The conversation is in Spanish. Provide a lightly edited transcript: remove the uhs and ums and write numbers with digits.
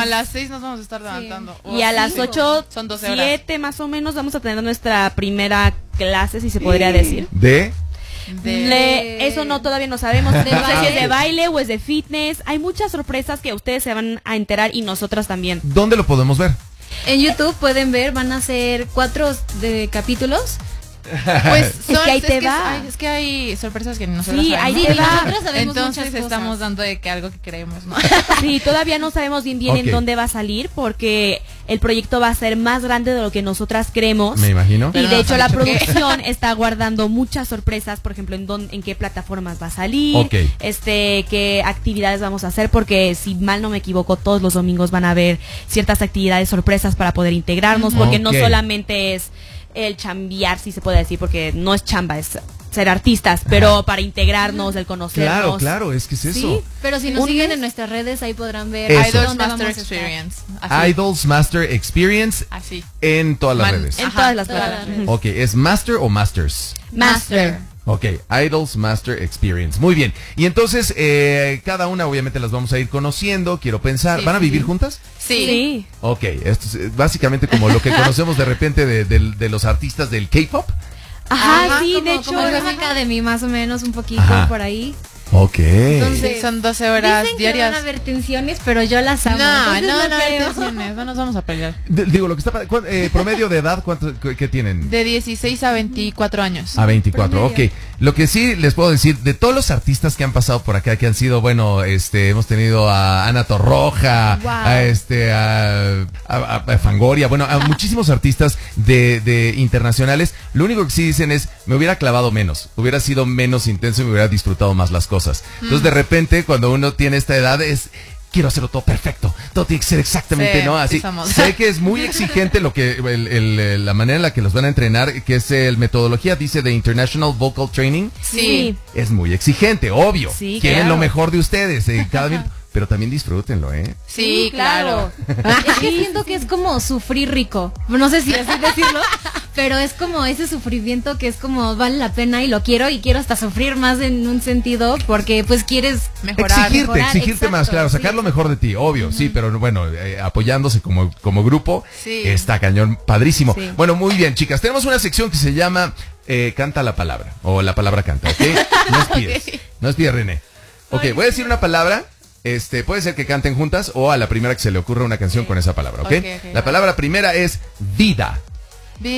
a las 6 nos vamos a estar levantando. Y a las 8, son 12 horas. 7 más o menos vamos a tener nuestra primera clase, si se podría decir. Eso no, todavía no sabemos. No sé si es de baile o es de fitness. Hay muchas sorpresas que ustedes se van a enterar y nosotras también. ¿Dónde lo podemos ver? En YouTube pueden ver, van a ser 4 capítulos. Pues es que ahí te va. Es que hay sorpresas que nosotros sabemos. Ahí te va. Entonces estamos dando de que algo que creemos, ¿no? Sí, todavía no sabemos bien en dónde va a salir porque el proyecto va a ser más grande de lo que nosotras creemos. Me imagino. Y de hecho la producción está guardando muchas sorpresas, por ejemplo, en qué plataformas va a salir, qué actividades vamos a hacer, porque si mal no me equivoco, todos los domingos van a haber ciertas actividades sorpresas para poder integrarnos, porque no solamente es el chambear, si se puede decir, porque no es chamba, es ser artistas, pero para integrarnos, el conocernos. Claro, es que es eso. Sí, pero si nos siguen en nuestras redes, ahí podrán ver Idols Master Experience. Idols Master Experience. Así. En todas las redes. En todas las plataformas. Ok, ¿es Master o Masters? Master. Ok, Idols Master Experience. Muy bien. Y entonces, cada una obviamente las vamos a ir conociendo, quiero pensar. ¿Van a vivir juntas? Sí. Ok, esto es básicamente como lo que conocemos de repente de los artistas del K-pop. Ajá, sí, como, de hecho. Como el Academy, más o menos, un poquito por ahí. Ok. Entonces, son 12 horas dicen diarias. Que van a haber tensiones, pero yo las amo. No hay creo. tensiones, no nos vamos a pelear. Digo, lo que está promedio de edad, ¿qué tienen? De 16 a 24 años. A 24, promedio. ok. Lo que sí les puedo decir, de todos los artistas que han pasado por acá, que han sido, bueno, hemos tenido a Ana Torroja, a Fangoria, bueno, a muchísimos artistas de internacionales. Lo único que sí dicen es, me hubiera clavado menos, hubiera sido menos intenso y me hubiera disfrutado más las cosas. Entonces, de repente, cuando uno tiene esta edad, quiero hacerlo todo perfecto, todo tiene que ser exactamente, ¿no? Así. Sé que es muy exigente lo que la manera en la que los van a entrenar, que es el metodología, dice de International Vocal Training. Sí. Es muy exigente, obvio. Sí, quieren lo mejor de ustedes, cada minuto. Pero también disfrútenlo, Sí, claro. Es que siento que es como sufrir rico. No sé si así decirlo, pero es como ese sufrimiento que es como vale la pena y lo quiero hasta sufrir más en un sentido porque pues quieres exigirte exacto, más, claro, sacar lo mejor de ti, obvio, sí, pero bueno, apoyándose como grupo, está cañón, padrísimo. Sí. Bueno, muy bien, chicas, tenemos una sección que se llama Canta la palabra, o la palabra canta, ¿ok? No es pides, René. Ok, voy a decir una palabra. Puede ser que canten juntas o a la primera que se le ocurra una canción con esa palabra, ¿ok? La palabra primera es vida.